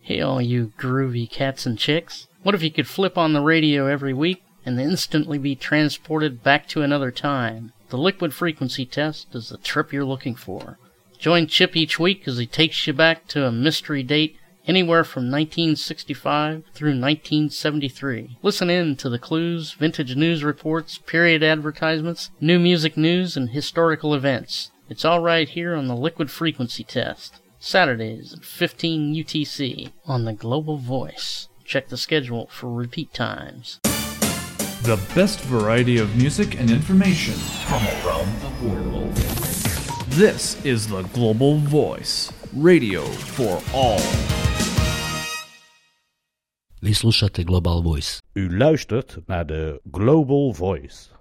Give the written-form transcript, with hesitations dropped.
Hey, all you groovy cats and chicks. What if you could flip on the radio every week and instantly be transported back to another time? The Liquid Frequency Test is the trip you're looking for. Join Chip each week as he takes you back to a mystery date anywhere from 1965 through 1973. Listen in to the clues, vintage news reports, period advertisements, new music news, and historical events. It's all right here on the Liquid Frequency Test. Saturdays at 15 UTC on the Global Voice. Check the schedule for repeat times. The best variety of music and information from around the world. This is the Global Voice, radio for all. Vi slušate Global Voice. U luistert naar de Global Voice.